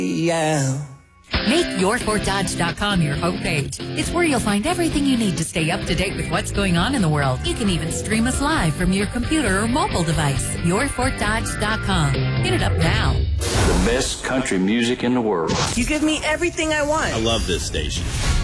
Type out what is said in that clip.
Yeah. Make YourFortDodge.com your homepage. It's where you'll find everything you need to stay up to date with what's going on in the world. You can even stream us live from your computer or mobile device. YourFortDodge.com. Hit it up now. The best country music in the world. You give me everything I want. I love this station.